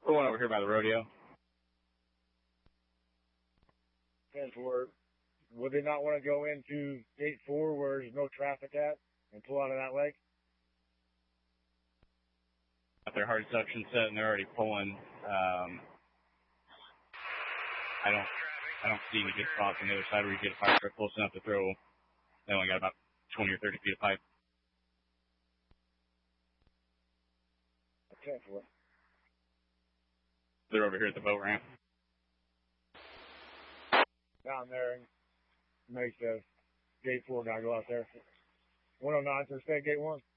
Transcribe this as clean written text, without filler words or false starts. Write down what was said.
We're one over here by the rodeo. 10-4. Would they not want to go into gate 4 where there's no traffic at and pull out of that lake? Got their hard suction set and they're already pulling. I don't see any good spots on the other side where you get a fire truck close enough to throw. They only got about 20 or 30 feet of pipe. 10-4. They're over here at the boat ramp. Down there and makes the gate 4 guy go out there. 109, so stay at gate 1.